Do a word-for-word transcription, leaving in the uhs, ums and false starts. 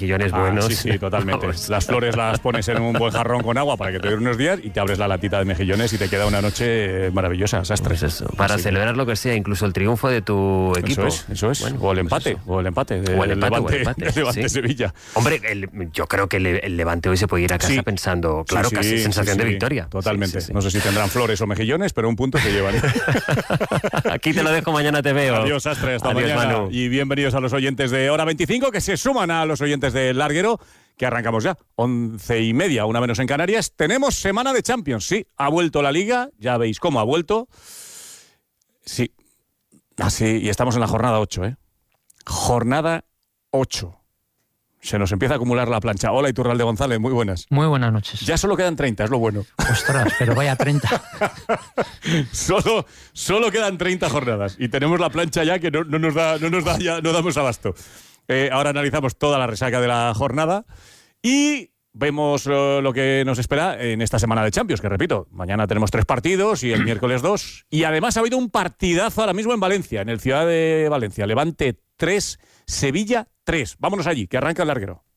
mejillones ah, buenos. Sí, sí, totalmente. Las flores las pones en un buen jarrón con agua para que te dure unos días y te abres la latita de mejillones y te queda una noche maravillosa, sastre. Pues eso, para Así celebrar que... lo que sea, incluso el triunfo de tu equipo. Eso es, eso es. Bueno, o el pues empate, eso. o el empate. De, o el empate, Levante, o el empate. de Levante Sí. Sevilla. Hombre, el, yo creo que el, el Levante hoy se puede ir a casa Sí. pensando, claro, Sí, casi sí, sensación sí, de sí. victoria. Totalmente. Sí, sí, sí. No sé si tendrán flores o mejillones, pero un punto se llevan. Aquí te lo dejo, mañana te veo. Adiós, Astre, hasta Adiós, mañana. Manu. Y bienvenidos a los oyentes de Hora veinticinco, que se suman a los oyentes de Larguero, que arrancamos ya. Once y media, una menos en Canarias. Tenemos semana de Champions, sí. Ha vuelto la Liga, ya veis cómo ha vuelto. Sí. Así, y estamos en la jornada ocho, ¿eh? Jornada ocho. Se nos empieza a acumular la plancha. Hola, Iturralde González, muy buenas. Muy buenas noches. Ya solo quedan treinta, es lo bueno. Ostras, pero vaya treinta. solo, solo quedan treinta jornadas y tenemos la plancha ya que no, no nos da, no nos da ya, no damos abasto. Eh, ahora analizamos toda la resaca de la jornada y vemos uh, lo que nos espera en esta semana de Champions, que repito, mañana tenemos tres partidos y el miércoles dos. Y además ha habido un partidazo ahora mismo en Valencia, en el Ciudad de Valencia. Levante tres, Sevilla tres. Vámonos allí, que arranca el Larguero.